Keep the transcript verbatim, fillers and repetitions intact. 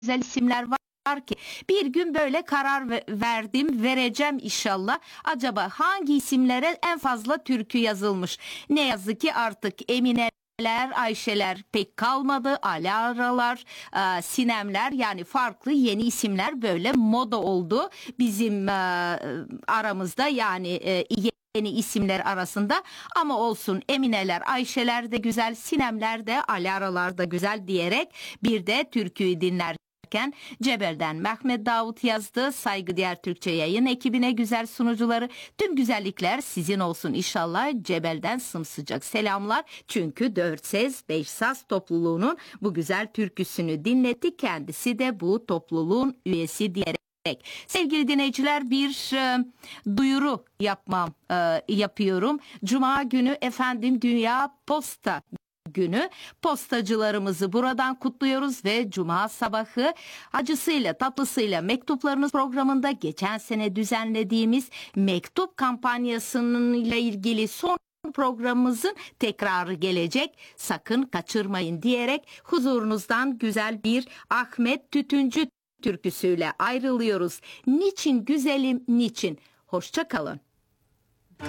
güzel isimler var ki bir gün böyle karar verdim, vereceğim inşallah. Acaba hangi isimlere en fazla türkü yazılmış? Ne yazık ki artık Emineler, Ayşeler pek kalmadı. Alaralar, e, Sinemler, yani farklı yeni isimler böyle moda oldu bizim e, aramızda, yani e, yeni isimler arasında. Ama olsun, Emineler, Ayşeler de güzel, Sinemler de, Alaralar da güzel diyerek bir de türküyü dinler. Cebel'den Mehmet Davut yazdı. Saygıdeğer Türkçe yayın ekibine, güzel sunucuları, tüm güzellikler sizin olsun inşallah. Cebel'den sımsıcak selamlar. Çünkü dört ses beş saz topluluğunun bu güzel türküsünü dinletti. Kendisi de bu topluluğun üyesi diyerek. Sevgili dinleyiciler, bir e, duyuru yapmam e, yapıyorum. Cuma günü efendim Dünya Posta günü. Postacılarımızı buradan kutluyoruz ve cuma sabahı acısıyla tatlısıyla mektuplarınız programında geçen sene düzenlediğimiz mektup kampanyasının ile ilgili son programımızın tekrarı gelecek. Sakın kaçırmayın diyerek huzurunuzdan güzel bir Ahmet Tütüncü türküsüyle ayrılıyoruz. Niçin güzelim niçin? Hoşça kalın.